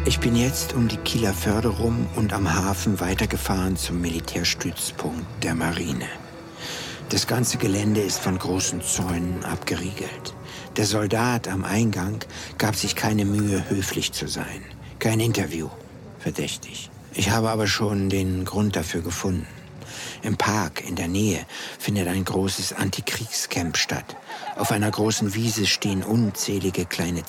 Ich bin jetzt um die Kieler Förde rum und am Hafen weitergefahren zum Militärstützpunkt der Marine. Das ganze Gelände ist von großen Zäunen abgeriegelt. Der Soldat am Eingang gab sich keine Mühe, höflich zu sein. Kein Interview. Verdächtig. Ich habe aber schon den Grund dafür gefunden. Im Park in der Nähe findet ein großes Antikriegscamp statt. Auf einer großen Wiese stehen unzählige kleine